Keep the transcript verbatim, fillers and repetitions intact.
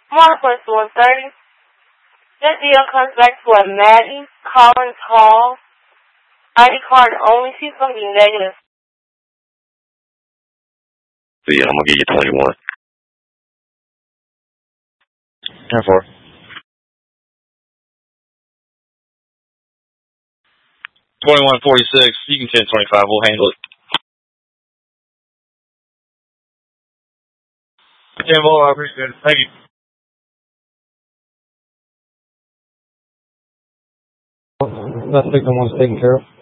Marquis one thirty. That deal comes back to a Madden, Collins Hall, I D card only. She's going to be negative. Yeah, I'm going to give you twenty-one. ten four. twenty-one forty-six. You can ten twenty-five. We'll handle it. ten more. I appreciate it. Thank you. That signal one's taken care of.